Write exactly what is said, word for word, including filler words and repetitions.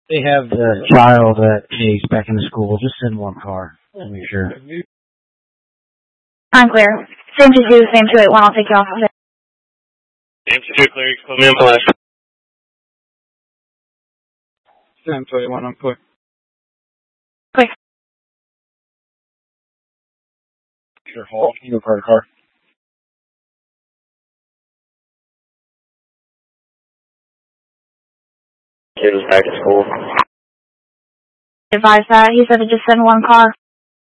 They have the child that takes back into school. Just send one car to make sure. I'm clear. Same to two, same two eight one. I'll take you off of it. Same to two, clear. Put me on flash. Same two eight one. I'm clear. Quick. Sure, hold. Can you go car to car? Kid was back at school. Advise that. He said to just send one car.